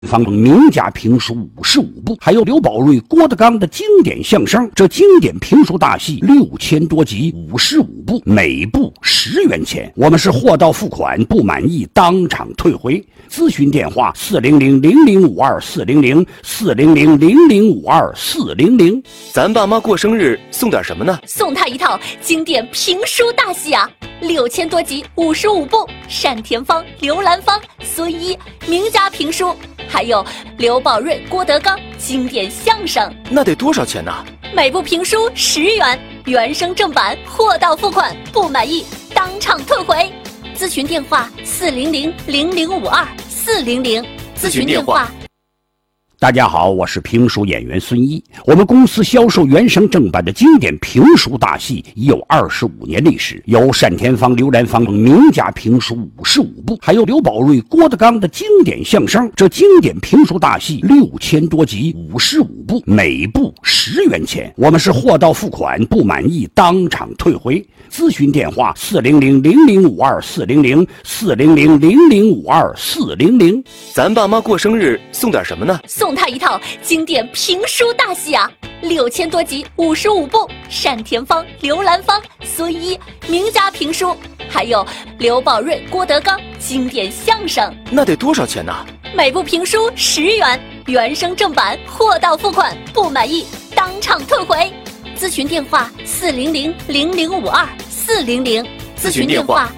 方名家评书55部，还有刘宝瑞、郭德纲的经典相声。这经典评书大戏6000多集，55部，每部10元钱。我们是货到付款，不满意当场退回。咨询电话400-0052-400，400-0052-400。 咱爸妈过生日送点什么呢？ 送他一套经典评书大戏啊，6000多集，55部，单田芳、刘兰芳、孙一名家评书，还有刘宝瑞、郭德纲经典相声。 那得多少钱呢？ 每部评书10元，原声正版，货到付款，不满意当场退回。咨询电话400-0052-400，咨询电话。 大家好，我是评书演员孙一。我们公司销售原声正版的经典评书大戏已有25年历史，有单田芳、刘兰芳名家评书55部，还有刘宝瑞、郭德纲的经典相声。这经典评书大戏6000多集，55部，每部10元钱。我们是货到付款，不满意当场退回。咨询电话400-0052-400， 400-0052-400。 咱爸妈过生日送点什么呢？ 送他一套经典评书大戏啊，6000多集，55部，单田芳、刘兰芳、孙一名家评书，还有刘宝瑞、郭德纲经典相声。 那得多少钱呢？ 每部评书10元，原声正版，货到付款，不满意当场退回。咨询电话400-0052-400，咨询电话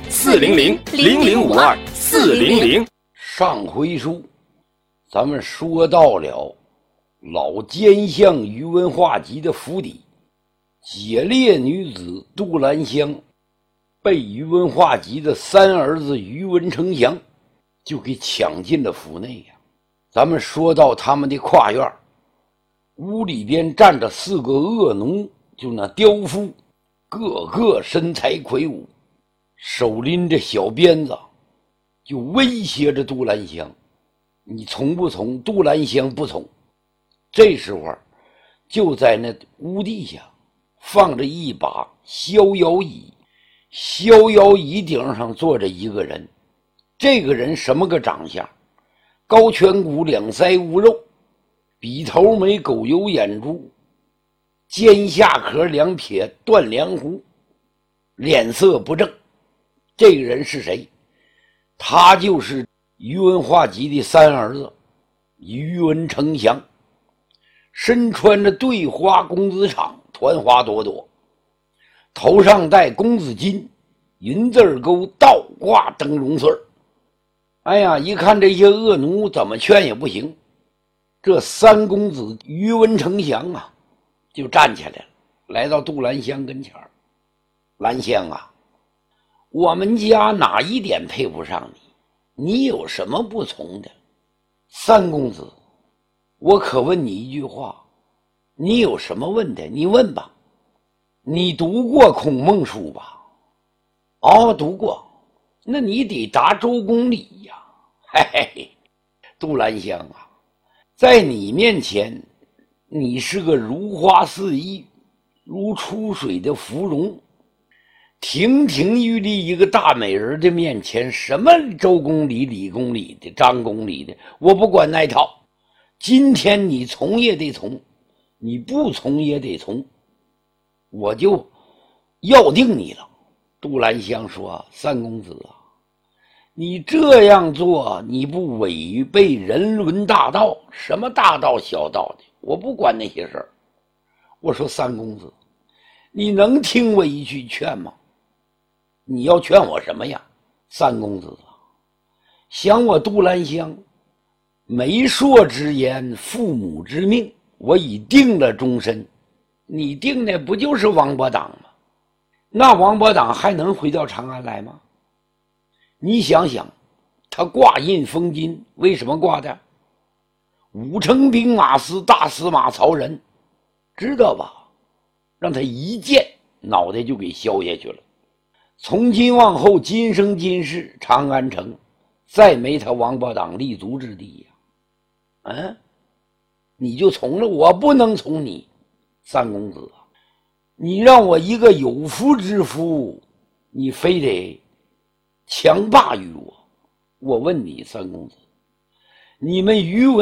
400-0052-400。 上回书咱们说到了老奸相宇文化及的府邸，解猎女子杜兰香被宇文化及的3儿子宇文丞相就给抢进了府内呀。咱们说到他们的跨院，屋里边站着4个恶奴，就那刁夫，个个身材魁梧，手拎着小鞭子，就威胁着杜兰香，你从不从？杜兰香不从。这时候就在那屋地下放着一把逍遥椅，逍遥椅顶上坐着一个人。这个人什么个长相？高颧骨，两腮无肉，笔头眉，狗油眼珠，尖下颏，两撇断梁胡，脸色不正。这个人是谁？他就是宇文化及的3儿子宇文丞相，身穿着对花公子氅，团花朵朵，头上戴公子巾，银字钩，倒挂灯笼穗。哎呀，一看这些恶奴怎么劝也不行。这3公子宇文丞相啊，就站起来了，来到杜兰香跟前儿。兰香啊，我们家哪一点配不上你？你有什么不从的？3公子，我可问你一句话，你有什么问的？你问吧。你读过孔孟书吧？哦，读过。那你得答周公礼呀。嘿嘿嘿，杜兰香啊，在你面前，你是个如花似玉、如出水的芙蓉，亭亭玉立一个大美人的面前，什么周公礼、李公礼的、张公礼的，我不管那套。今天你从也得从，你不从也得从，我就要定你了。杜兰香说：“3公子啊，你这样做，你不违背人伦大道？什么大道小道的，我不管那些事儿。我说3公子，你能听我一句劝吗？你要劝我什么呀？3公子啊，想我杜兰香媒妁之言，父母之命，我已定了终身。你定的不就是王伯党吗？那王伯党还能回到长安来吗？你想想，他挂印封金，为什么挂的？5城兵马司大司马曹仁，知道吧？让他一剑脑袋就给削下去了。从今往后，今生今世，长安城再没他王八党立足之地呀。你就从了，我不能从你。3公子啊，你让我一个有夫之妇，你非得强霸于我。我问你，3公子， 你们余文